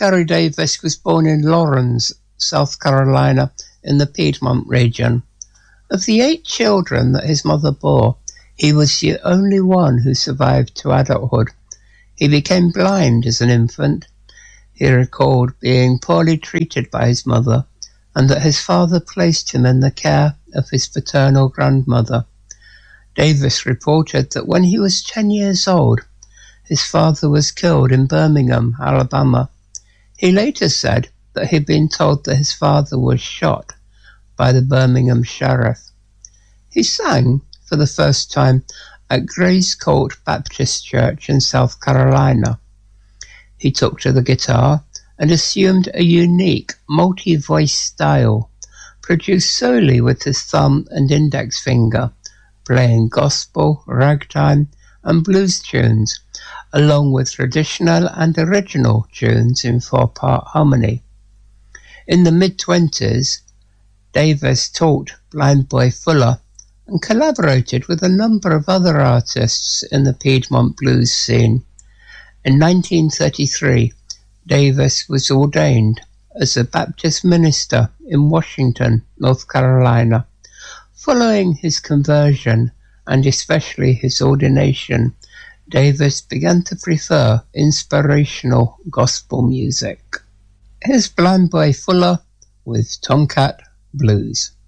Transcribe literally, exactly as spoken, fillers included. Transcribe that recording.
Gary Davis was born in Lawrence, South Carolina, in the Piedmont region. Of the eight children that his mother bore, he was the only one who survived to adulthood. He became blind as an infant. He recalled being poorly treated by his mother, and that his father placed him in the care of his paternal grandmother. Davis reported that when he was ten years old, his father was killed in Birmingham, Alabama. He later said that he'd been told that his father was shot by the Birmingham sheriff. He sang for the first time at Grace Court Baptist Church in South Carolina. He took to the guitar and assumed a unique multi-voice style, produced solely with his thumb and index finger, playing gospel, ragtime, and blues tunes, along with traditional and original tunes in four-part harmony. In the mid-twenties, Davis taught Blind Boy Fuller and collaborated with a number of other artists in the Piedmont blues scene. In nineteen thirty-three, Davis was ordained as a Baptist minister in Washington, North Carolina. Following his conversion, and especially his ordination, Davis began to prefer inspirational gospel music. Here's Blind Boy Fuller with Tomcat Blues.